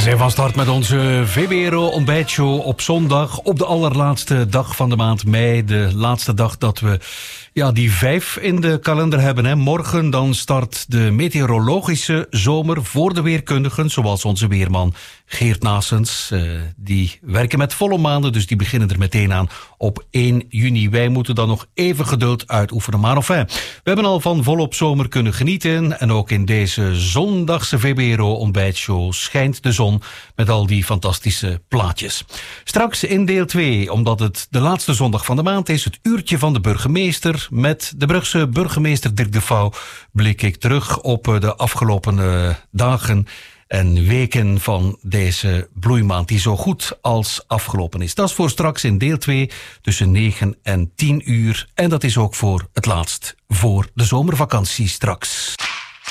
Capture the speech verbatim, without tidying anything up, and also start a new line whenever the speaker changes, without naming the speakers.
zijn van start met onze V B R O ontbijtshow op zondag. Op de allerlaatste dag van de maand mei. De laatste dag dat we ja, die vijf in de kalender hebben. Hè. Morgen dan start de meteorologische zomer voor de weerkundigen. Zoals onze weerman Geert Naessens. Uh, die werken met volle maanden, dus die beginnen er meteen aan op één juni. Wij moeten dan nog even geduld uitoefenen. Maar enfin, we hebben al van volop zomer kunnen genieten. En ook in deze zondagse V B R O ontbijtshow schijnt de zon met al die fantastische plaatjes. Straks in deel twee, omdat het de laatste zondag van de maand is, het uurtje van de burgemeester. Met de Brugse burgemeester Dirk de Vouw blik ik terug op de afgelopen dagen en weken van deze bloeimaand die zo goed als afgelopen is. Dat is voor straks in deel twee tussen negen en tien uur. En dat is ook voor het laatst voor de zomervakantie straks.